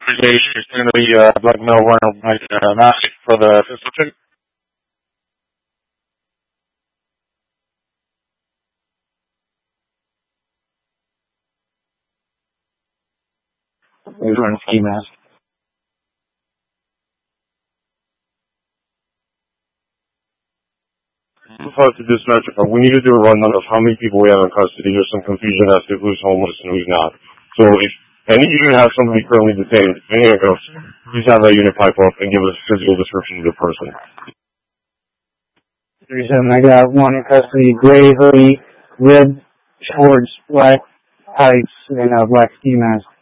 She's going to be black male wearing a white mask for the pistol check. He's wearing a ski mask. Talk to dispatcher. We need to do a rundown of how many people we have in custody. There's some confusion as to who's homeless and who's not. So if any unit has somebody currently detained, here it goes. Please have that unit pipe up and give us a physical description of the person. 37, I got one in custody, gray hoodie, red shorts, black tights, and a black ski mask.